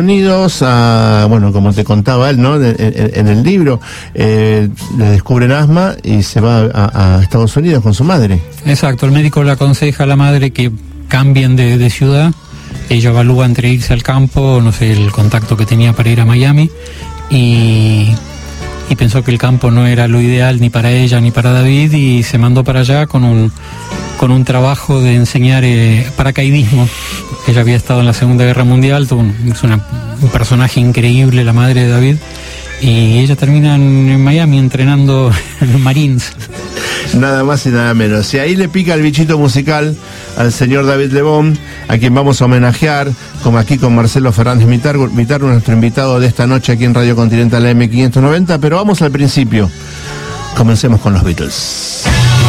Unidos, bueno, como te contaba él, ¿no? En el libro, le descubren asma y se va a Estados Unidos con su madre. Exacto, el médico le aconseja a la madre que cambien de ciudad. Ella evalúa entre irse al campo, no sé, el contacto que tenía para ir a Miami, y pensó que el campo no era lo ideal ni para ella ni para David, y se mandó para allá con un trabajo de enseñar paracaidismo. Ella había estado en la Segunda Guerra Mundial, es un personaje increíble, la madre de David, y ella termina en Miami entrenando en los Marines. Nada más y nada menos. Y ahí le pica el bichito musical al señor David Lebón, a quien vamos a homenajear, como aquí con Marcelo Fernández Mitargo, nuestro invitado de esta noche aquí en Radio Continental AM590, pero vamos al principio. Comencemos con los Beatles.